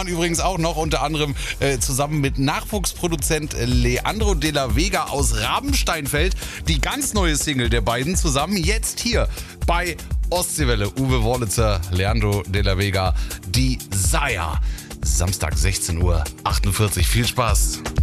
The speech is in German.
man übrigens auch noch, unter anderem zusammen mit Nachwuchsproduzent Leandro de la Vega aus Rabensteinfeld. Die ganz neue Single der beiden zusammen jetzt hier bei Ostseewelle. Uwe Wollitzer, Leandro de la Vega, Desire. Samstag 16:48 Uhr. Viel Spaß.